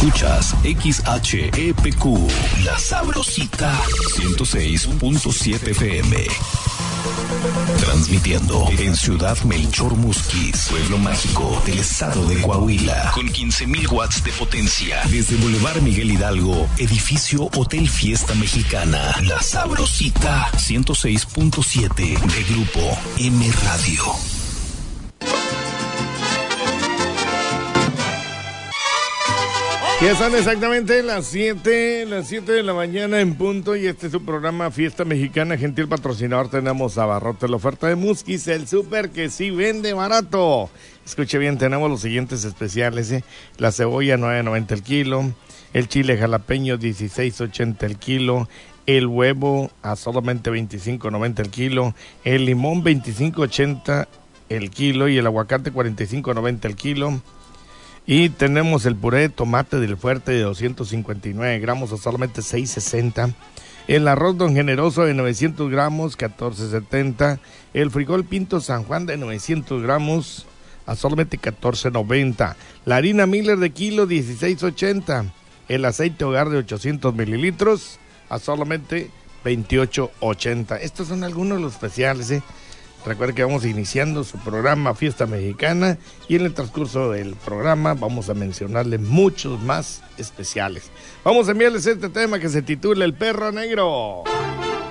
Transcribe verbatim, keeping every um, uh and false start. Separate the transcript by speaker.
Speaker 1: Escuchas X H E P Q, La Sabrosita, ciento seis punto siete F M. Transmitiendo en Ciudad Melchor Musquis, pueblo mágico del estado de Coahuila, con quince mil watts de potencia. Desde Boulevard Miguel Hidalgo, edificio Hotel Fiesta Mexicana. La Sabrosita, ciento seis punto siete de Grupo M Radio.
Speaker 2: Ya son exactamente las siete, las siete de la mañana en punto, y este es su programa Fiesta Mexicana. Gentil patrocinador tenemos a Abarrotes, la oferta de Musquis, el súper que sí vende barato. Escuche bien, tenemos los siguientes especiales, ¿eh? La cebolla nueve noventa el kilo, el chile jalapeño dieciséis ochenta el kilo, el huevo a solamente veinticinco noventa el kilo, el limón veinticinco ochenta el kilo y el aguacate cuarenta y cinco noventa el kilo. Y tenemos el puré de tomate del Fuerte de doscientos cincuenta y nueve gramos a solamente seis sesenta. El arroz Don Generoso de novecientos gramos, catorce setenta. El frijol Pinto San Juan de novecientos gramos a solamente catorce noventa. La harina Miller de kilo, dieciséis ochenta. El aceite hogar de ochocientos mililitros a solamente veintiocho ochenta. Estos son algunos de los especiales, ¿eh? Recuerden que vamos iniciando su programa Fiesta Mexicana, y en el transcurso del programa vamos a mencionarle muchos más especiales. Vamos a enviarles este tema que se titula El Perro Negro.